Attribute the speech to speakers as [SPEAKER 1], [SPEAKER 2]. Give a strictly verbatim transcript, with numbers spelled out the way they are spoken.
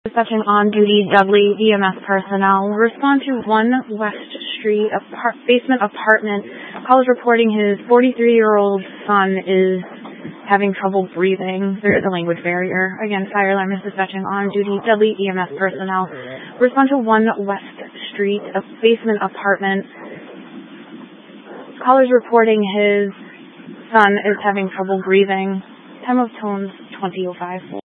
[SPEAKER 1] Dispatching on-duty Dudley E M S personnel will respond to one West Street apart- basement apartment. Call is reporting his forty-three-year-old son is having trouble breathing. There is a language barrier. Again, fire alarm is dispatching on-duty Dudley E M S personnel. Respond to one West Street, a basement apartment. Call is reporting his son is having trouble breathing. Time of tones twenty oh five.